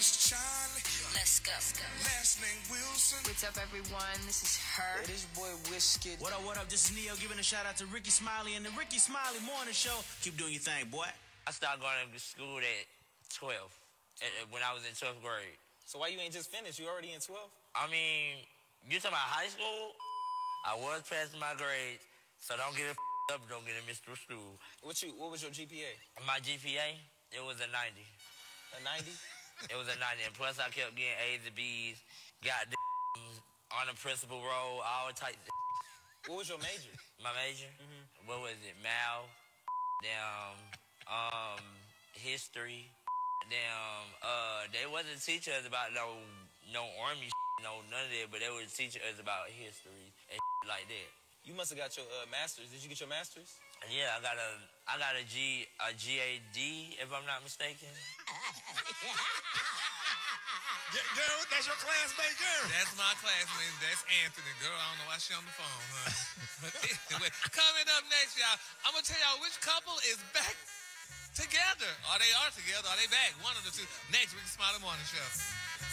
is Charlie. Let's go. Last name Wilson. What's up, everyone? This is her. Hey, this your boy Wizkid. What up? This is Neo giving a shout out to Ricky Smiley and the Ricky Smiley Morning Show. Keep doing your thing, boy. I started going to school at 12, when I was in 12th grade. So why you ain't just finished? You already in 12? I mean, you talking about high school? I was passing my grades, so don't get it up, don't get it missed through school. What was your GPA? My GPA, it was a 90. A 90? It was a 90, and plus I kept getting A's and B's, got on the principal role, all types of. What was your major? My major? Mm-hmm. What was it? Math, history. They wasn't teaching us about no army, none of that, but they would teach us about history and like that. You must have got your master's. Did you get your master's? Yeah, I got a GAD, if I'm not mistaken. Girl, that's your classmate, girl. That's my classmate. That's Anthony, girl. I don't know why she on the phone, huh? But anyway, coming up next, y'all, I'm going to tell y'all which couple is back together. Or they are together, or they back. One of the two. Next, Ricky Smiley Morning Show.